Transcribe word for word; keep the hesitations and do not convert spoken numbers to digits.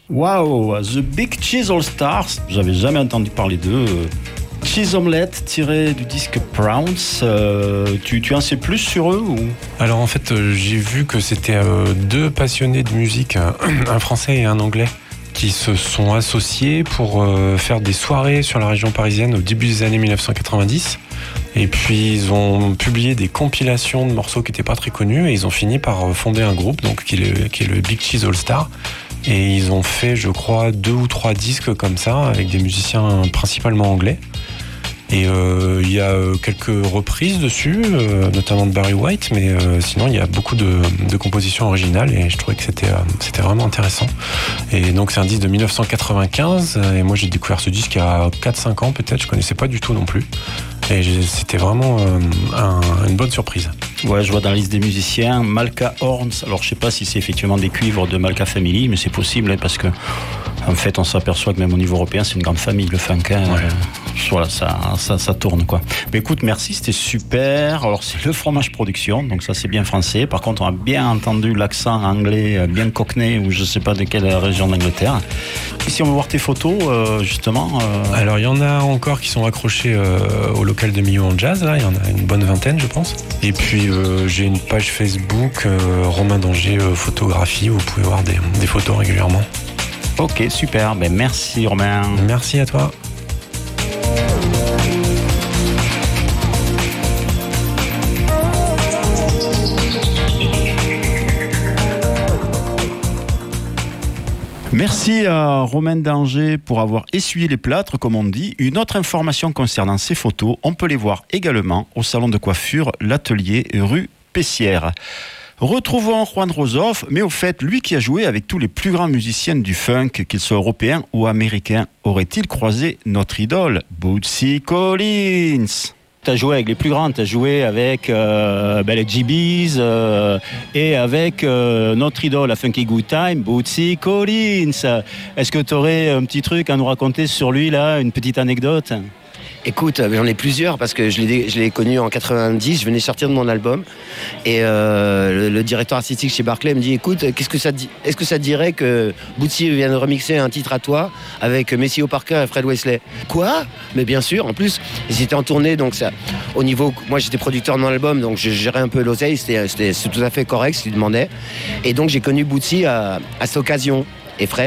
Waouh, The Big Cheese All Stars, j'avais jamais entendu parler d'eux. Cheese Omelette tiré du disque Prounce, euh, tu, tu en sais plus sur eux ou... Alors en fait, euh, j'ai vu que c'était euh, deux passionnés de musique, euh, un français et un anglais, qui se sont associés pour euh, faire des soirées sur la région parisienne au début des années dix-neuf cent quatre-vingt-dix. Et puis ils ont publié des compilations de morceaux qui n'étaient pas très connus et ils ont fini par fonder un groupe donc, qui, est le, qui est le Big Cheese All Star. Et ils ont fait, je crois, deux ou trois disques comme ça, avec des musiciens principalement anglais. Et il euh, y a quelques reprises dessus, euh, notamment de Barry White, mais euh, sinon il y a beaucoup de, de compositions originales et je trouvais que c'était, euh, c'était vraiment intéressant. Et donc c'est un disque de dix-neuf cent quatre-vingt-quinze et moi j'ai découvert ce disque il y a quatre cinq ans peut-être, je connaissais pas du tout non plus. Et c'était vraiment euh, un, une bonne surprise. Ouais, je vois dans la liste des musiciens Malka Horns. Alors je sais pas si c'est effectivement des cuivres de Malka Family, mais c'est possible hein, parce que en fait on s'aperçoit que même au niveau européen c'est une grande famille le funk. Hein, ouais. euh, voilà, ça, ça, ça tourne quoi. Mais écoute, merci, c'était super. Alors c'est le Fromage Production, donc ça c'est bien français. Par contre on a bien entendu l'accent anglais, bien cockney ou je sais pas de quelle région d'Angleterre. Et si on veut voir tes photos, euh, justement. Euh... Alors il y en a encore qui sont accrochés euh, au local de Millau en jazz. Là, il y en a une bonne vingtaine, je pense. Et puis euh, j'ai une page Facebook, euh, Romain Danger euh, photographie. Où vous pouvez voir des, des photos régulièrement. Ok, super. Ben merci Romain. Merci à toi. Merci à Romain Danger pour avoir essuyé les plâtres, comme on dit. Une autre information concernant ces photos, on peut les voir également au salon de coiffure L'Atelier rue Pessière. Retrouvons Juan Rosoff, mais au fait, lui qui a joué avec tous les plus grands musiciens du funk, qu'ils soient européens ou américains, aurait-il croisé notre idole, Bootsy Collins ? Tu as joué avec les plus grands, tu as joué avec euh, ben, les G B's euh, et avec euh, notre idole à Funky Good Time, Bootsy Collins. Est-ce que tu aurais un petit truc à nous raconter sur lui, là, une petite anecdote ? Écoute, j'en ai plusieurs parce que je l'ai, je l'ai connu en quatre-vingt-dix, je venais sortir de mon album et euh, le, le directeur artistique chez Barclay me dit écoute, qu'est-ce que ça dit, est-ce que ça te dirait que Bootsy vienne remixer un titre à toi avec Messio Parker et Fred Wesley ? Quoi ? Mais bien sûr, en plus, ils étaient en tournée donc ça, au niveau, moi j'étais producteur de mon album donc je gérais un peu l'oseille, c'était, c'était, c'était tout à fait correct ce qu'il demandait et donc j'ai connu Bootsy à, à cette occasion et Fred